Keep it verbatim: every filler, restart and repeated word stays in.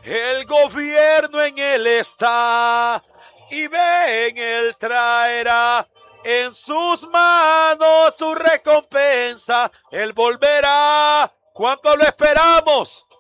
El gobierno en él está y ven, él traerá en sus manos su recompensa. Él volverá. ¿Cuánto lo esperamos?